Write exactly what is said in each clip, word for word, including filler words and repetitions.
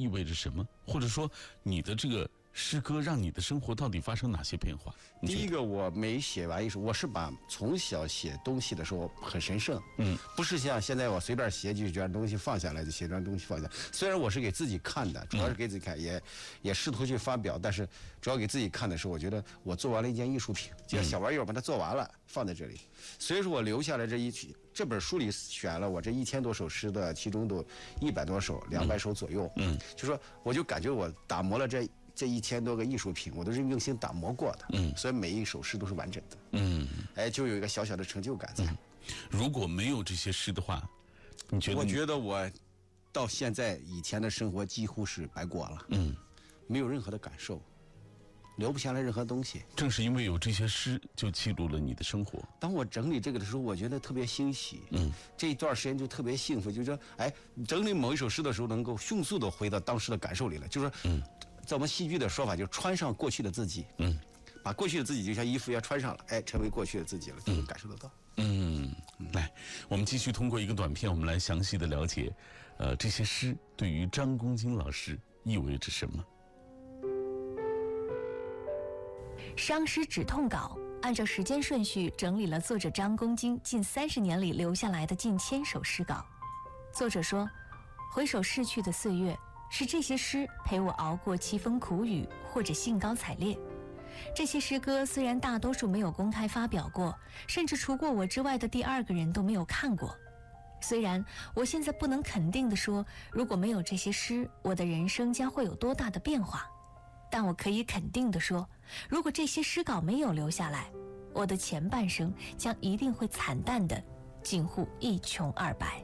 意味着什么？或者说，你的这个诗歌让你的生活到底发生哪些变化？ 第一个，我没写完一首，我是把从小写东西的时候很神圣，嗯，不是像现在我随便写几卷东西放下来就写张东西放下。虽然我是给自己看的，主要是给自己看，嗯、也也试图去发表，但是主要给自己看的时候，我觉得我做完了一件艺术品，就小玩意儿把它做完了，放在这里。所以说我留下来这一这本书里选了我这一千多首诗的，其中都一百多首，两百首左右，嗯，就说我就感觉我打磨了这。这一千多个艺术品，我都是用心打磨过的，嗯，所以每一首诗都是完整的，嗯，哎，就有一个小小的成就感在。嗯、 如果没有这些诗的话，你觉得？ 我觉得我到现在以前的生活几乎是白过了，嗯，没有任何的感受，留不下来任何东西。 正是因为有这些诗，就记录了你的生活。 当我整理这个的时候，我觉得特别欣喜，嗯，这一段时间就特别幸福，就是说，哎，整理某一首诗的时候，能够迅速的回到当时的感受里了，就是说，嗯。在我们戏剧的说法，就是穿上过去的自己，嗯，把过去的自己就像衣服要穿上了，哎，成为过去的自己了，就能感受得到。 嗯，嗯来，我们继续通过一个短片，我们来详细的了解，呃，这些诗对于张公斤老师意味着什么。 伤诗止痛稿按照时间顺序整理了作者张公斤近三十年里留下来的近千首诗稿。作者说，回首逝去的岁月。是这些诗陪我熬过凄风苦雨，或者兴高采烈。这些诗歌虽然大多数没有公开发表过，甚至除过我之外的第二个人都没有看过。虽然我现在不能肯定地说，如果没有这些诗，我的人生将会有多大的变化，但我可以肯定地说，如果这些诗稿没有留下来，我的前半生将一定会惨淡的近乎一穷二白。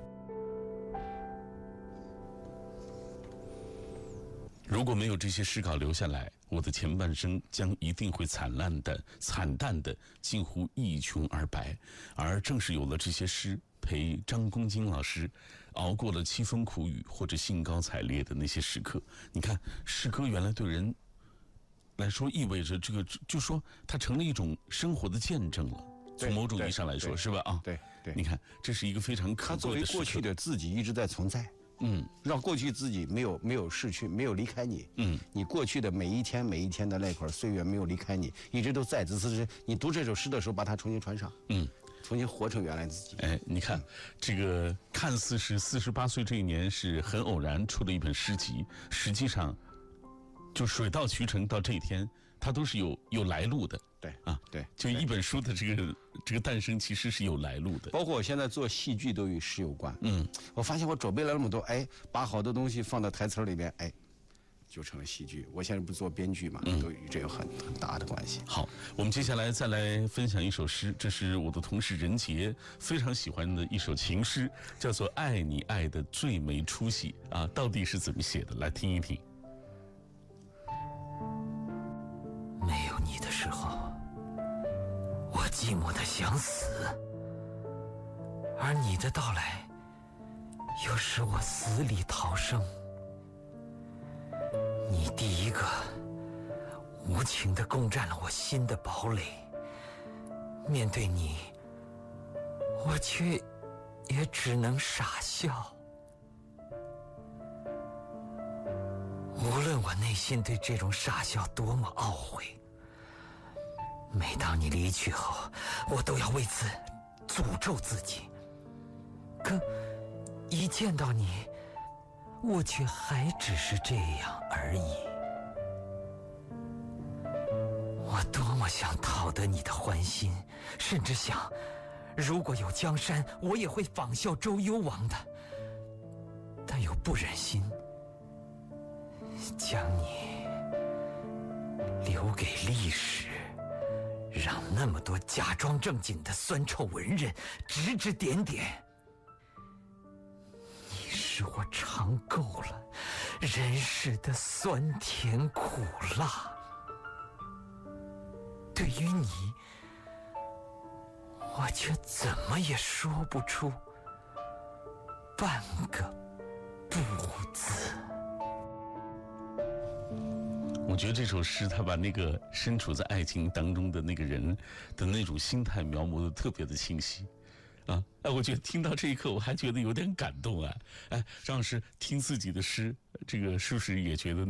如果没有这些诗稿留下来，我的前半生将一定会惨烂的、惨淡的，近乎一穷二白。而正是有了这些诗，陪张公斤老师熬过了凄风苦雨或者兴高采烈的那些时刻。你看，诗歌原来对人来说意味着这个，就说它成了一种生活的见证了。从某种意义上来说，是吧？啊， 对对， 你看，这是一个非常可贵的时刻。它作为过去的自己一直在存在。嗯，让过去自己没有没有逝去，没有离开你。嗯，你过去的每一天每一天的那会儿岁月没有离开你，一直都在。只是你读这首诗的时候，把它重新穿上，嗯，重新活成原来自己。 哎，你看、嗯、这个看似是四十八岁这一年是很偶然出了一本诗集，实际上就水到渠成到这一天，它都是有有来路的。 对啊， 对， 就一本书的这个这个诞生其实是有来路的。 包括我现在做戏剧都与诗有关。嗯，我发现我准备了那么多，哎，把好多东西放到台词里边，哎，就成了戏剧。我现在不做编剧嘛，嗯、都与这有很很大的关系。 好，我们接下来再来分享一首诗，这是我的同事任杰非常喜欢的一首情诗，叫做《爱你爱的最没出息》啊，到底是怎么写的？来听一听。 没有你的时候，我寂寞的想死，而你的到来又使我死里逃生。你第一个无情地攻占了我心的堡垒，面对你，我却也只能傻笑。无论我内心对这种傻笑多么懊悔，每当你离去后，我都要为此诅咒自己。可一见到你，我却还只是这样而已。我多么想讨得你的欢心，甚至想，如果有江山，我也会仿效周幽王的，但又不忍心将你留给历史，让那么多假装正经的酸臭文人指指点点。你使我尝够了人世的酸甜苦辣，对于你，我却怎么也说不出半个不字。 我觉得这首诗他把那个身处在爱情当中的那个人的那种心态描摹的特别的清晰啊，哎，我觉得听到这一刻，我还觉得有点感动啊！哎，张老师听自己的诗，这个是不是也觉得